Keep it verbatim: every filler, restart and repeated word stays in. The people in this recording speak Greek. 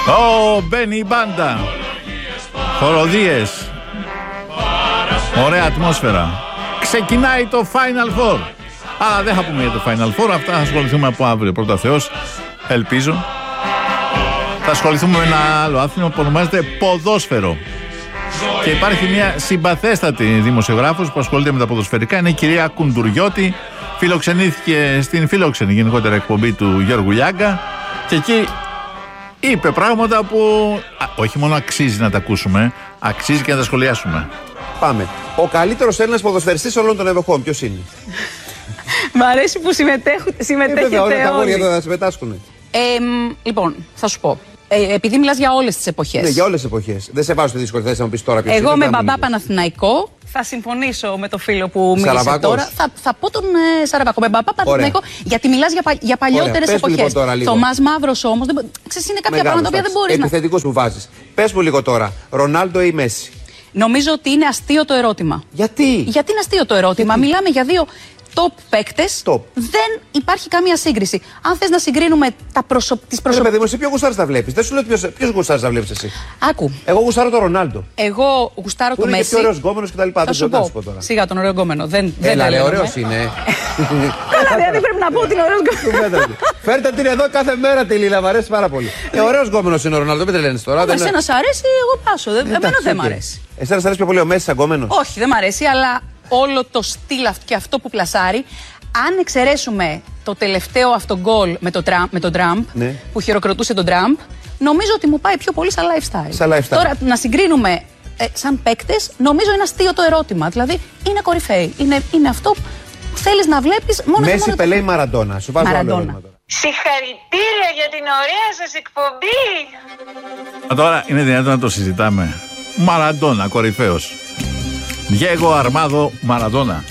Ω, μπαίνει η μπάντα. Χοροδίες. Ωραία ατμόσφαιρα. Ξεκινάει το Final Four. Αλλά δεν θα πούμε για το Final Four. Αυτά θα ασχοληθούμε από αύριο. Πρώτα Θεός. Ελπίζω. Θα ασχοληθούμε με ένα άλλο άθλημα που ονομάζεται ποδόσφαιρο. Και υπάρχει μια συμπαθέστατη δημοσιογράφος που ασχολείται με τα ποδοσφαιρικά. Είναι η κυρία Κουντουριώτη. Φιλοξενήθηκε στην φιλόξενη γενικότερα εκπομπή του Γιώργου Λιάγκα. Και εκεί είπε πράγματα που α, όχι μόνο αξίζει να τα ακούσουμε, αξίζει και να τα σχολιάσουμε. Πάμε. Ο καλύτερος Έλληνας ποδοσφαιριστής όλων των εποχών, ποιος είναι? Μ' αρέσει που συμμετέχετε όλα τα όλοι. όλα θα συμμετάσχουν. Ε, λοιπόν, θα σου πω. Ε, επειδή μιλάς για όλες τις εποχές. Ναι, για όλες τις εποχές. Δεν σε βάζω στη δύσκολη θέση να μου πεις τώρα ποιος είναι. Εγώ με μπαμπά Παναθηναϊκό θα συμφωνήσω με το φίλο που μίλησε τώρα. Θα, θα πω τον ε, Σαραβάκο. Με μπαμπά Παναθηναϊκό, γιατί μιλάς για, για παλιότερες εποχές. Λοιπόν Θωμάς Μαύρος όμως. Ξέρεις, είναι κάποια πράγματα που δεν μπορείς να. Επιθετικούς που βάζεις. Πες μου λίγο τώρα, Ρονάλντο ή Μέση? Νομίζω ότι είναι αστείο το ερώτημα. Γιατί? Γιατί είναι αστείο το ερώτημα. Γιατί? Μιλάμε για δύο top παίκτες. Top. Δεν υπάρχει καμία σύγκριση. Αν θες να συγκρίνουμε τα προσω... τις προσωπικές. Παιδί μου, εσύ ποιο γουστάρεις να βλέπεις? Δεν σου λέω ποιος γουστάρεις να βλέπεις εσύ. Άκου. Εγώ γουστάρω τον Ρονάλντο. Εγώ γουστάρω τον Μέση. Είναι και ωραίος γκόμενος κτλ. Θα σου πω. Σιγά τον ωραίο γκόμενο. Δεν, δεν Έλα, λέει, ωραίος είναι. Καλά, δηλαδή πρέπει να πω ότι είναι ωραίος γκόμενος. Φέρτε την εδώ κάθε μέρα τη Λίλα, μου αρέσει πάρα πολύ. Ε, ωραίος γκόμενος είναι ο Ρονάλντο, μην τρελαίνεις τώρα. Εσένα σ' αρέσει, εγώ πάσω. Εμένα δεν μ' αρέσει. Εσένα σ' αρέσει πιο πολύ ο Μέση σαν γκόμενος? Όχι, δεν μ' αρέσει, αλλά όλο το στυλ και αυτό που πλασάρει. Αν εξαιρέσουμε το τελευταίο αυτό γκολ με, το με τον Τραμπ, ναι, που χειροκροτούσε τον Τραμπ, νομίζω ότι μου πάει πιο πολύ σαν lifestyle. Σαν lifestyle. Τώρα να συγκρίνουμε ε, σαν παίκτες, νομίζω είναι αστείο το ερώτημα. Δηλαδή είναι κορυφαίοι. Είναι, είναι αυτό που θέλεις να βλέπεις μόνο. Μέση, Πελέ ή Μαραντόνα? Σου βάζω άλλο ερώτημα τώρα. Συγχαρητήρια για την ωραία σας εκπομπή. Α, τώρα είναι δυνατόν να το συζητάμε? Μαραντόνα, κορυφαίος. Διέγκο Αρμάδο Μαραντόνα.